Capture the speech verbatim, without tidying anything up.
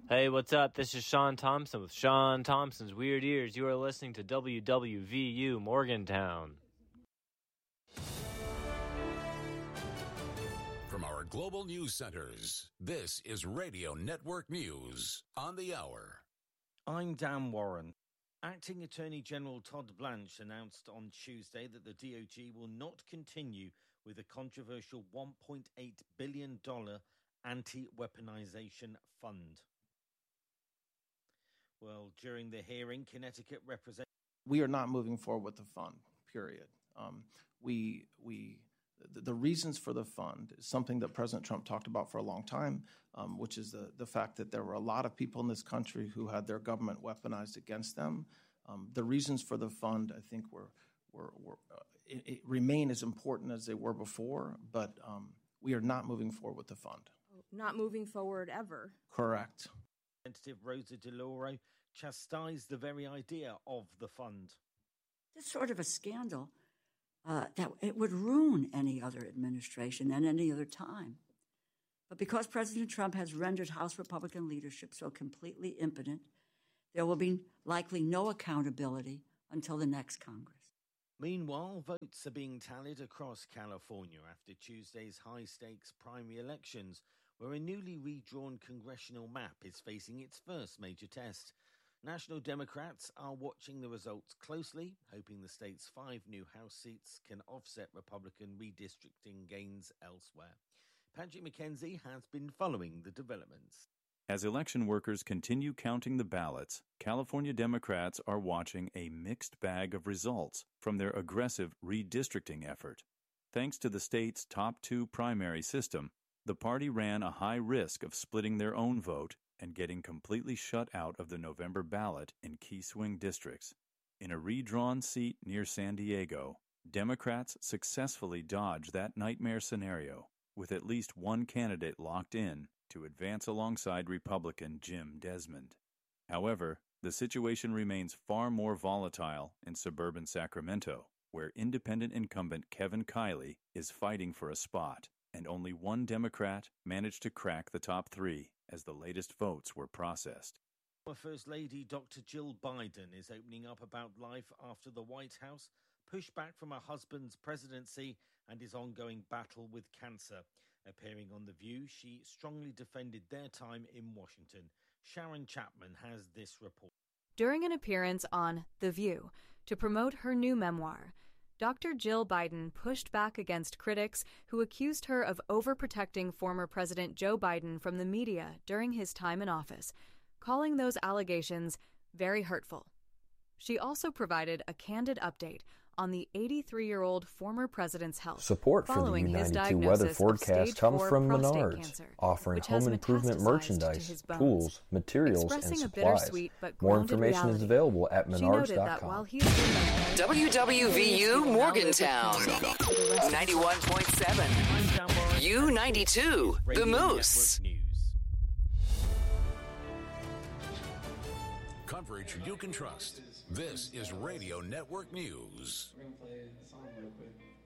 Hey, what's up? This is Sean Thompson with Sean Thompson's Weird Ears. You are listening to W W V U Morgantown. From our global news centers, this is Radio Network News on the hour. I'm Dan Warren. Acting Attorney General Todd Blanche announced on Tuesday that the D O G will not continue with the controversial one point eight billion dollars anti-weaponization fund. Well, during the hearing, Connecticut representatives... We are not moving forward with the fund, period. Um, we, we, the, the reasons for the fund is something that President Trump talked about for a long time, um, which is the, the fact that there were a lot of people in this country who had their government weaponized against them. Um, the reasons for the fund, I think, were, were, were uh, it, it remain as important as they were before, but um, we are not moving forward with the fund. Not moving forward ever. Correct. Representative Rosa DeLauro chastised the very idea of the fund. This sort of a scandal uh, that it would ruin any other administration and any other time. But because President Trump has rendered House Republican leadership so completely impotent, there will be likely no accountability until the next Congress. Meanwhile, votes are being tallied across California after Tuesday's high-stakes primary elections, where a newly redrawn congressional map is facing its first major test. National Democrats are watching the results closely, hoping the state's five new House seats can offset Republican redistricting gains elsewhere. Patrick McKenzie has been following the developments. As election workers continue counting the ballots, California Democrats are watching a mixed bag of results from their aggressive redistricting effort. Thanks to the state's top two primary system, the party ran a high risk of splitting their own vote and getting completely shut out of the November ballot in key swing districts. In a redrawn seat near San Diego, Democrats successfully dodged that nightmare scenario, with at least one candidate locked in to advance alongside Republican Jim Desmond. However, the situation remains far more volatile in suburban Sacramento, where independent incumbent Kevin Kiley is fighting for a spot, and only one Democrat managed to crack the top three as the latest votes were processed. Our First Lady Doctor Jill Biden is opening up about life after the White House pushed back from her husband's presidency and his ongoing battle with cancer. Appearing on The View, she strongly defended their time in Washington. Sharon Chapman has this report. During an appearance on The View to promote her new memoir, Doctor Jill Biden pushed back against critics who accused her of overprotecting former President Joe Biden from the media during his time in office, calling those allegations very hurtful. She also provided a candid update on the eighty-three-year-old former president's health. Support for the U ninety-two weather forecast comes from Menards, cancer, offering home improvement merchandise, to tools, materials, and supplies. More information reality. is available at menards dot com. W W V U Morgantown, ninety-one point seven. U ninety-two, The Moose. Coverage you can trust. This is Radio Network News. We're going to play a song real quick.